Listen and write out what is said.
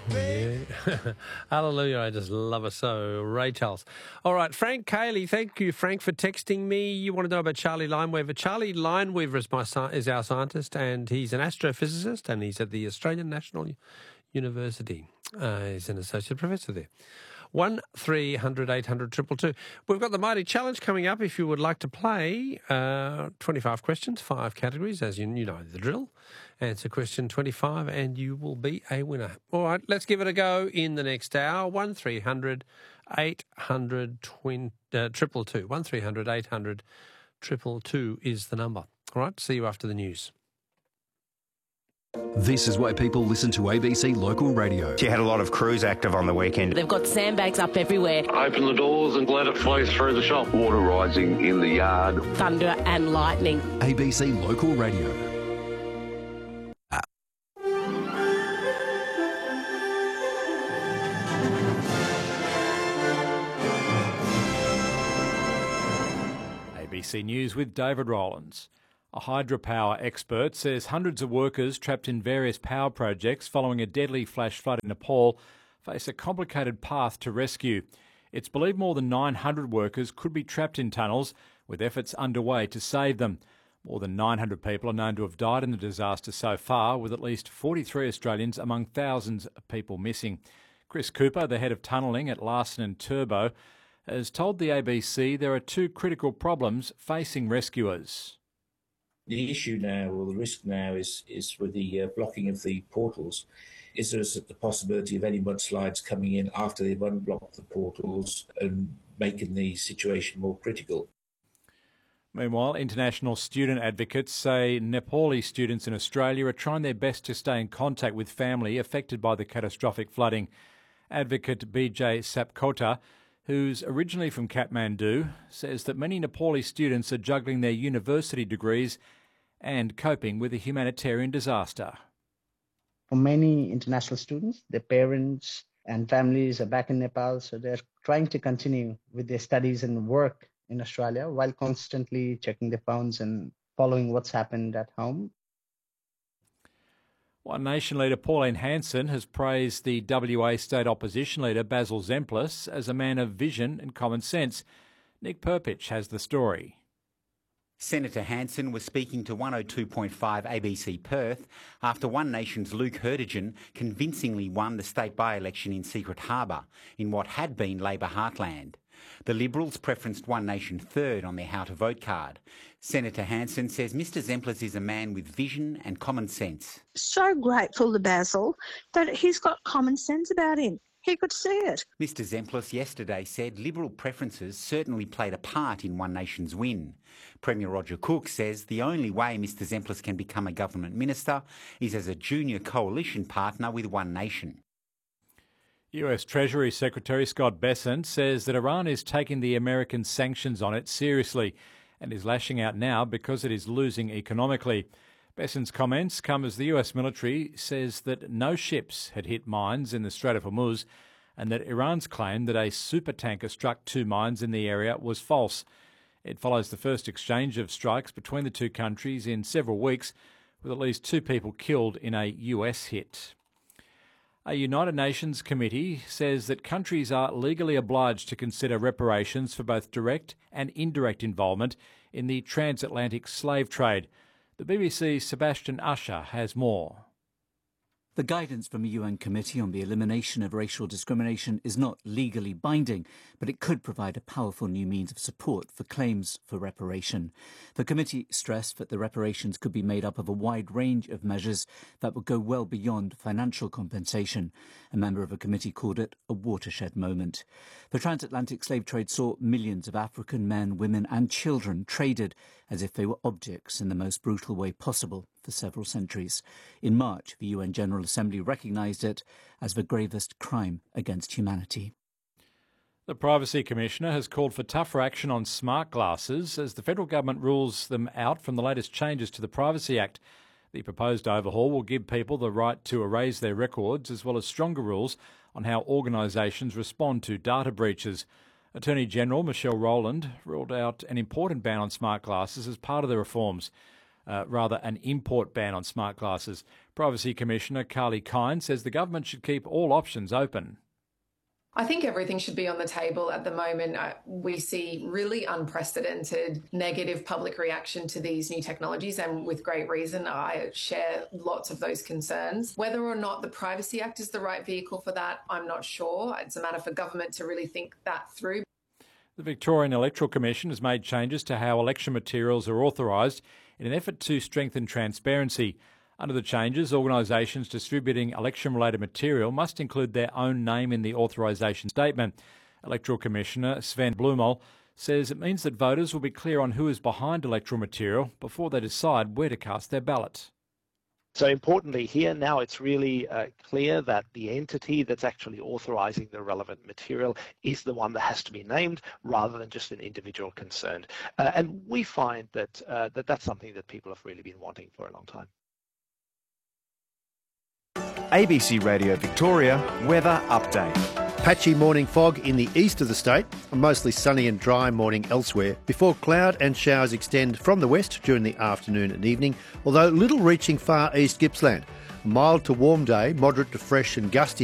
Yeah. Hallelujah. I just love it so. Ray Charles. All right. Frank Cayley. Thank you, Frank, for texting me. You want to know about Charlie Lineweaver. Charlie Lineweaver is our scientist, and he's an astrophysicist, and he's at the Australian National University. He's an associate professor there. 1300 800 222. We've got the Mighty Challenge coming up if you would like to play. 25 questions, 5 categories, as you know the drill. Answer question 25 and you will be a winner. All right, let's give it a go in the next hour. 1300 800 222. 1300 800 222 is the number. All right, see you after the news. This is why people listen to ABC Local Radio. She had a lot of crews active on the weekend. They've got sandbags up everywhere. Open the doors and let it flow through the shop. Water rising in the yard. Thunder and lightning. ABC Local Radio. ABC News with David Rowlands. A hydropower expert says hundreds of workers trapped in various power projects following a deadly flash flood in Nepal face a complicated path to rescue. It's believed more than 900 workers could be trapped in tunnels, with efforts underway to save them. More than 900 people are known to have died in the disaster so far, with at least 43 Australians among thousands of people missing. Chris Cooper, the head of tunnelling at Larsen and Turbo, has told the ABC there are 2 critical problems facing rescuers. The issue now, or the risk now, is with the blocking of the portals. Is there the possibility of any mudslides coming in after they've unblocked the portals and making the situation more critical? Meanwhile, international student advocates say Nepali students in Australia are trying their best to stay in contact with family affected by the catastrophic flooding. Advocate BJ Sapkota, who's originally from Kathmandu, says that many Nepali students are juggling their university degrees and coping with a humanitarian disaster. For many international students, their parents and families are back in Nepal, so they're trying to continue with their studies and work in Australia while constantly checking their phones and following what's happened at home. One Nation leader Pauline Hanson has praised the WA state opposition leader Basil Zemplis as a man of vision and common sense. Nick Perpich has the story. Senator Hanson was speaking to 102.5 ABC Perth after One Nation's Luke Hurtigan convincingly won the state by-election in Secret Harbour in what had been Labor heartland. The Liberals preferenced One Nation third on their how to vote card. Senator Hanson says Mr Zemplis is a man with vision and common sense. So grateful to Basil that he's got common sense about him. He could see it. Mr Zemplis yesterday said Liberal preferences certainly played a part in One Nation's win. Premier Roger Cook says the only way Mr Zemplis can become a government minister is as a junior coalition partner with One Nation. US Treasury Secretary Scott Bessent says that Iran is taking the American sanctions on it seriously and is lashing out now because it is losing economically. Bessent's comments come as the US military says that no ships had hit mines in the Strait of Hormuz and that Iran's claim that a supertanker struck 2 mines in the area was false. It follows the first exchange of strikes between the 2 countries in several weeks, with at least 2 people killed in a US hit. A United Nations committee says that countries are legally obliged to consider reparations for both direct and indirect involvement in the transatlantic slave trade. The BBC's Sebastian Usher has more. The guidance from a UN committee on the elimination of racial discrimination is not legally binding, but it could provide a powerful new means of support for claims for reparation. The committee stressed that the reparations could be made up of a wide range of measures that would go well beyond financial compensation. A member of a committee called it a watershed moment. The transatlantic slave trade saw millions of African men, women and children traded as if they were objects in the most brutal way possible for several centuries. In March, the UN General Assembly recognised it as the gravest crime against humanity. The Privacy Commissioner has called for tougher action on smart glasses as the federal government rules them out from the latest changes to the Privacy Act. The proposed overhaul will give people the right to erase their records, as well as stronger rules on how organisations respond to data breaches. Attorney General Michelle Rowland ruled out an important ban on smart glasses as part of the reforms. rather an import ban on smart glasses. Privacy Commissioner Carly Kine says the government should keep all options open. I think everything should be on the table at the moment. We see really unprecedented negative public reaction to these new technologies, and with great reason. I share lots of those concerns. Whether or not the Privacy Act is the right vehicle for that, I'm not sure. It's a matter for government to really think that through. The Victorian Electoral Commission has made changes to how election materials are authorised in an effort to strengthen transparency. Under the changes, organisations distributing election-related material must include their own name in the authorisation statement. Electoral Commissioner Sven Blumel says it means that voters will be clear on who is behind electoral material before they decide where to cast their ballot. So importantly here now it's really clear that the entity that's actually authorising the relevant material is the one that has to be named rather than just an individual concerned. And we find that that's something that people have really been wanting for a long time. ABC Radio Victoria weather update. Patchy morning fog in the east of the state, a mostly sunny and dry morning elsewhere, before cloud and showers extend from the west during the afternoon and evening, although little reaching far east Gippsland. Mild to warm day, moderate to fresh and gusty